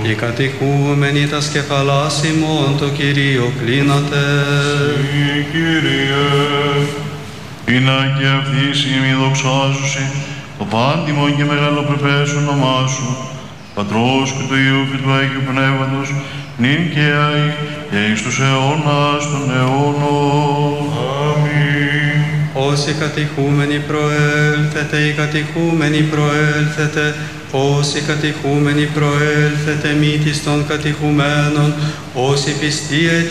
Οι κατηχούμενοι τα σκεφαλάς ημών το Κυρίο κλείνατε. Συ, Κύριε, είναι και ευθύσιμη δοξάζουση το πάντιμο και μεγαλοπρεπές όνομά Σου, Πατρός και του Υιού και του Αγίου Πνεύματος, νυν και αεί και εις τους αιώνας των αιώνων. Αμήν. Όσοι κατηχούμενοι προέλθετε, οι κατηχούμενοι προέλθετε, όσοι κατηχούμενοι προέλθετε, μήτης των κατηχουμένων, όσοι πιστοί